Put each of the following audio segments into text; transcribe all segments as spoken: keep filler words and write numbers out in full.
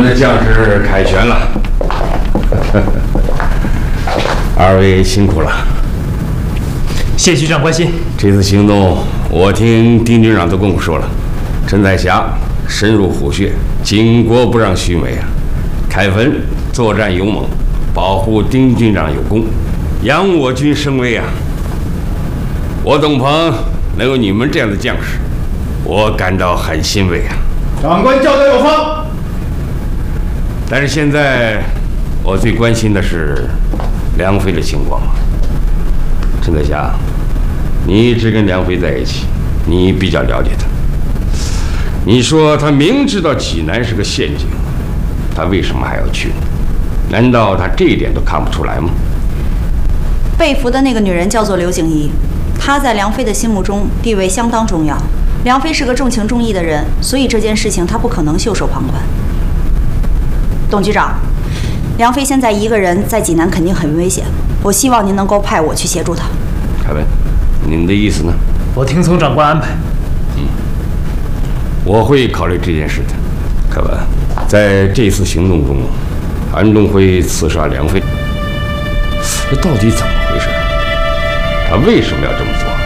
的将士凯旋了，二位辛苦了。 谢局长关心。 这次行动，我听丁军长都跟我说了，陈彩霞深入虎穴，巾帼不让须眉啊。凯文作战勇猛，保护丁军长有功，扬我军声威啊。我董鹏能有你们这样的将士，我感到很欣慰啊。 长官教导有方。 但是现在我最关心的是梁飞的情况。陈彩霞，你一直跟梁飞在一起，你比较了解他。你说他明知道济南是个陷阱，他为什么还要去呢？难道他这一点都看不出来吗？ 被俘的那个女人叫做刘景怡，她在梁飞的心目中地位相当重要。梁飞是个重情重义的人，所以这件事情他不可能袖手旁观。董局长，梁飞现在一个人在济南肯定很危险，我希望您能够派我去协助他。 凯文，您的意思呢？ 我听从长官安排。 嗯，我会考虑这件事的。凯文，在这次行动中，韩东辉刺杀梁飞，这到底怎么回事？他为什么要这么做？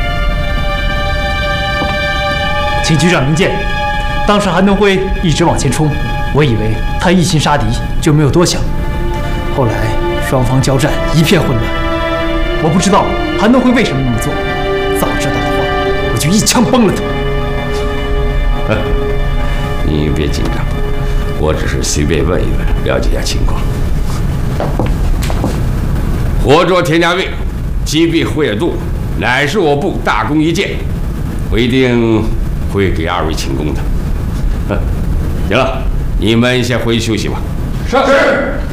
请局长明鉴。当时韩东辉一直往前冲，我以为他一心杀敌，就没有多想。后来双方交战一片混乱，我不知道韩东辉为什么那么做。早知道的话，我就一枪崩了他。 你别紧张，我只是随便问一问，了解一下情况。活捉田家卫，击毙胡野渡，乃是我部大功一件，我一定会给二位请功的。行了，你们先回去休息吧。 是。